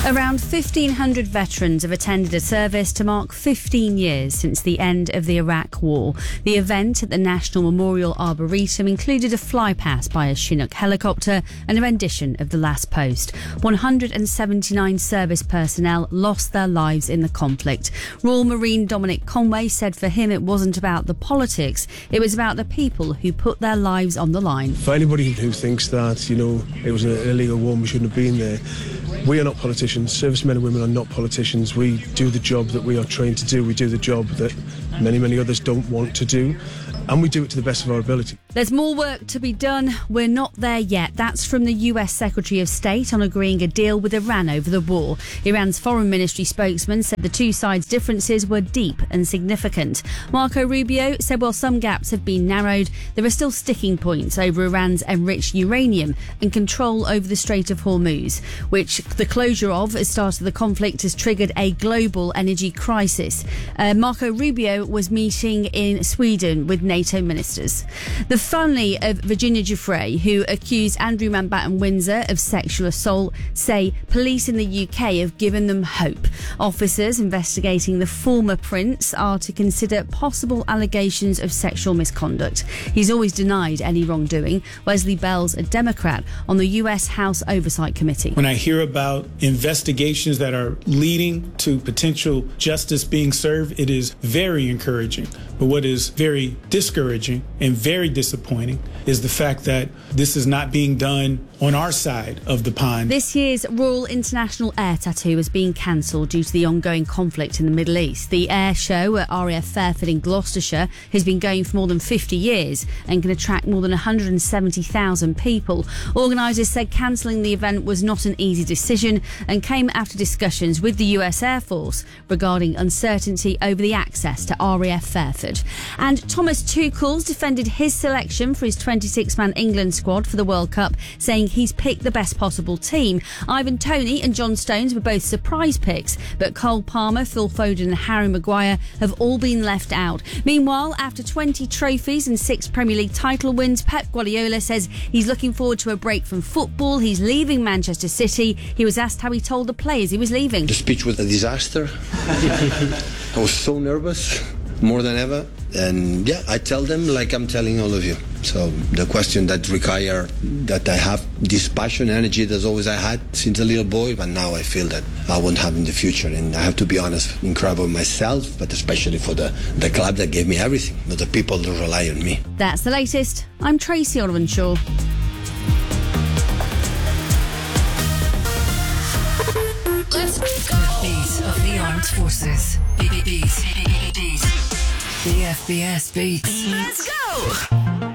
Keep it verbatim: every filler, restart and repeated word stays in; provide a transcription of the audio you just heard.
Around fifteen hundred veterans have attended a service to mark fifteen years since the end of the Iraq War. The event at the National Memorial Arboretum included a flypast by a Chinook helicopter and a rendition of The Last Post. one hundred seventy-nine service personnel lost their lives in the conflict. Royal Marine Dominic Conway said for him it wasn't about the politics, it was about the people who put their lives on the line. For anybody who thinks that, you know, it was an illegal war and we shouldn't have been there, we are not politicians. Servicemen and women are not politicians. We do the job that we are trained to do. We do the job that many, many others don't want to do. And we do it to the best of our ability. There's more work to be done. We're not there yet. That's from the U S Secretary of State on agreeing a deal with Iran over the war. Iran's foreign ministry spokesman said the two sides' differences were deep and significant. Marco Rubio said while some gaps have been narrowed, there are still sticking points over Iran's enriched uranium and control over the Strait of Hormuz, which the closure of as start of the conflict has triggered a global energy crisis. Uh, Marco Rubio was meeting in Sweden with NATO ministers. The family of Virginia Giuffre, who accused Andrew Mountbatten Windsor of sexual assault, say police in the U K have given them hope. Officers investigating the former prince are to consider possible allegations of sexual misconduct. He's always denied any wrongdoing. Wesley Bell's a Democrat on the U S House Oversight Committee. When I hear about investigations that are leading to potential justice being served, it is very encouraging. But what is very discouraging and very disappointing is the fact that this is not being done on our side of the pond. This year's Royal International Air Tattoo has been cancelled due to the ongoing conflict in the Middle East. The air show at R A F Fairford in Gloucestershire has been going for more than fifty years and can attract more than one hundred seventy thousand people. Organisers said cancelling the event was not an easy decision and came after discussions with the U S Air Force regarding uncertainty over the access to R A F Fairford. And Thomas Tuchel's defended his selection for his twenty-six man England squad for the World Cup, saying he's picked the best possible team. Ivan Toney and John Stones were both surprise picks, but Cole Palmer, Phil Foden and Harry Maguire have all been left out. Meanwhile, after twenty trophies and six Premier League title wins, Pep Guardiola says he's looking forward to a break from football. He's leaving Manchester City. He was asked how he told the players he was leaving. The speech was a disaster. I was so nervous, more than ever. And yeah, I tell them like I'm telling all of you. So the question that require that I have this passion, energy that's always I had since a little boy, but now I feel that I won't have in the future. And I have to be honest, incredible myself, but especially for the, the club that gave me everything, but the people that rely on me. That's the latest. I'm Tracy Olivanshaw. Let's go. Beat of the Armed Forces. Beat, beat, beat, beat. The F B S beats. Let's go.